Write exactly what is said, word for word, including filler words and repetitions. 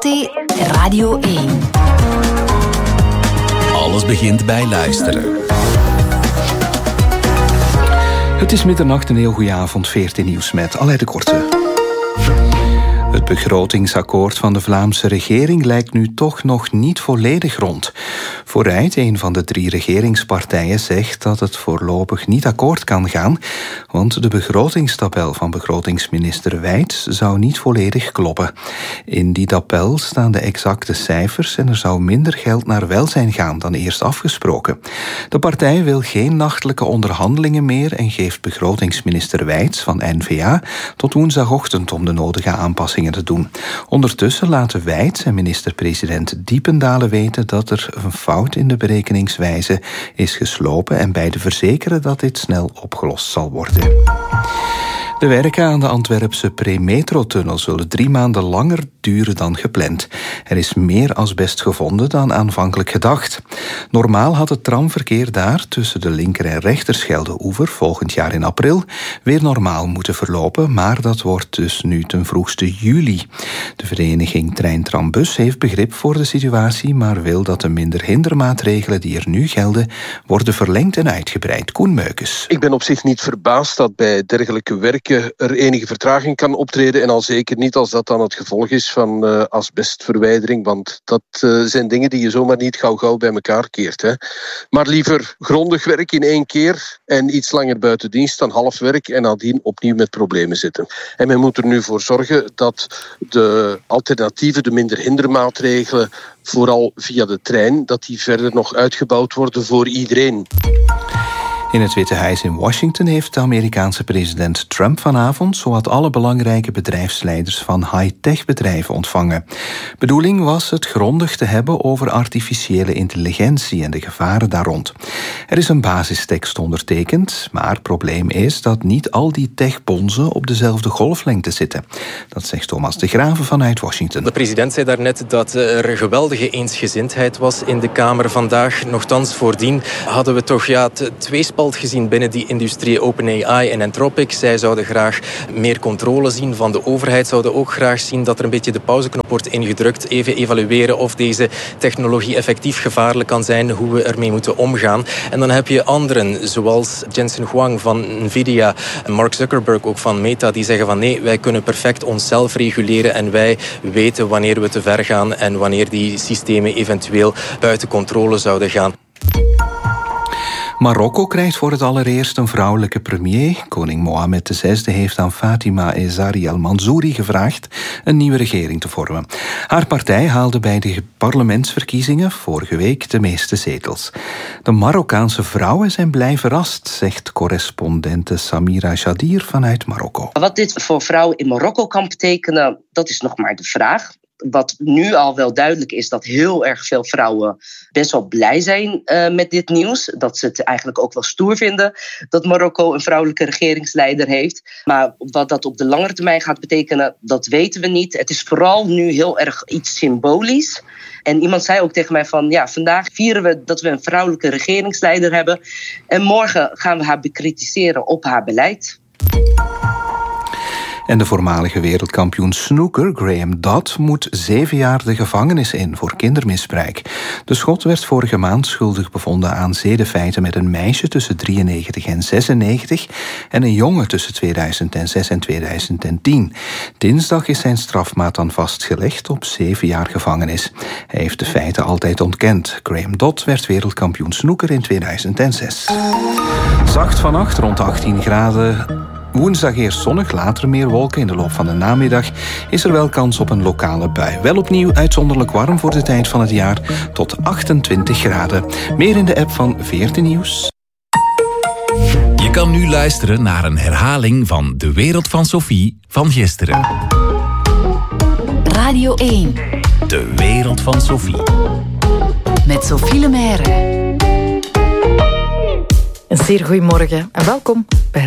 V R T Radio één. Alles begint bij luisteren. Het is middernacht, een heel goede avond. V R T Nieuws met Aleid de Korte. Het begrotingsakkoord van de Vlaamse regering lijkt nu toch nog niet volledig rond. Vooruit, een van de drie regeringspartijen, zegt dat het voorlopig niet akkoord kan gaan, want de begrotingstabel van begrotingsminister Wijts zou niet volledig kloppen. In die tabel staan de exacte cijfers en er zou minder geld naar welzijn gaan dan eerst afgesproken. De partij wil geen nachtelijke onderhandelingen meer en geeft begrotingsminister Wijts van N V A tot woensdagochtend om de nodige aanpassingen te doen. Ondertussen laten Wijts en minister-president Diependalen weten dat er een fout in de berekeningswijze is geslopen en beide verzekeren dat dit snel opgelost zal worden. De werken aan de Antwerpse pre-metrotunnel zullen drie maanden langer duren dan gepland. Er is meer asbest gevonden dan aanvankelijk gedacht. Normaal had het tramverkeer daar tussen de linker- en rechterschelde-oever volgend jaar in april weer normaal moeten verlopen, maar dat wordt dus nu ten vroegste juli. De vereniging Trein-Trambus heeft begrip voor de situatie, maar wil dat de minder hindermaatregelen die er nu gelden worden verlengd en uitgebreid. Koen Meukes. Ik ben op zich niet verbaasd dat bij dergelijke werken er enige vertraging kan optreden en al zeker niet als dat dan het gevolg is van uh, asbestverwijdering, want dat uh, zijn dingen die je zomaar niet gauw-gauw bij elkaar keert. Hè. Maar liever grondig werk in één keer en iets langer buiten dienst dan half werk en nadien opnieuw met problemen zitten. En men moet er nu voor zorgen dat de alternatieven, de minder hindermaatregelen, vooral via de trein, dat die verder nog uitgebouwd worden voor iedereen. In het Witte Huis in Washington heeft de Amerikaanse president Trump vanavond zowat alle belangrijke bedrijfsleiders van high-tech bedrijven ontvangen. Bedoeling was het grondig te hebben over artificiële intelligentie en de gevaren daar rond. Er is een basistekst ondertekend, maar het probleem is dat niet al die techbonzen op dezelfde golflengte zitten. Dat zegt Thomas de Graven vanuit Washington. De president zei daarnet dat er geweldige eensgezindheid was in de Kamer vandaag. Nochtans, voordien hadden we toch ja, tweespalt gezien binnen die industrie, OpenAI en Anthropic. Zij zouden graag meer controle zien van de overheid, zouden ook graag zien dat er een beetje de pauzeknop wordt ingedrukt, even evalueren of deze technologie effectief gevaarlijk kan zijn, hoe we ermee moeten omgaan. En dan heb je anderen, zoals Jensen Huang van Nvidia, Mark Zuckerberg ook van Meta, die zeggen van nee, wij kunnen perfect onszelf reguleren en wij weten wanneer we te ver gaan en wanneer die systemen eventueel buiten controle zouden gaan. Marokko krijgt voor het allereerst een vrouwelijke premier. Koning Mohammed de zesde heeft aan Fatima Ezari al-Manzouri gevraagd een nieuwe regering te vormen. Haar partij haalde bij de parlementsverkiezingen vorige week de meeste zetels. De Marokkaanse vrouwen zijn blij verrast, zegt correspondente Samira Shadir vanuit Marokko. Wat dit voor vrouwen in Marokko kan betekenen, dat is nog maar de vraag. Wat nu al wel duidelijk is, dat heel erg veel vrouwen best wel blij zijn uh, met dit nieuws. Dat ze het eigenlijk ook wel stoer vinden dat Marokko een vrouwelijke regeringsleider heeft. Maar wat dat op de langere termijn gaat betekenen, dat weten we niet. Het is vooral nu heel erg iets symbolisch. En iemand zei ook tegen mij van, ja, vandaag vieren we dat we een vrouwelijke regeringsleider hebben. En morgen gaan we haar bekritiseren op haar beleid. En de voormalige wereldkampioen snooker, Graham Dodd, moet zeven jaar de gevangenis in voor kindermisbruik. De Schot werd vorige maand schuldig bevonden aan zedenfeiten met een meisje tussen drieënnegentig en zesennegentig en een jongen tussen tweeduizend zes en tweeduizend tien. Dinsdag is zijn strafmaat dan vastgelegd op zeven jaar gevangenis. Hij heeft de feiten altijd ontkend. Graham Dodd werd wereldkampioen snooker in tweeduizend zes. Zacht vannacht, rond achttien graden. Woensdag eerst zonnig, later meer wolken. In de loop van de namiddag is er wel kans op een lokale bui. Wel opnieuw uitzonderlijk warm voor de tijd van het jaar, tot achtentwintig graden. Meer in de app van V R T Nieuws. Je kan nu luisteren naar een herhaling van De Wereld van Sophie van gisteren. Radio één. De Wereld van Sophie. Met Sophie Lemaire. Een zeer goedemorgen en welkom bij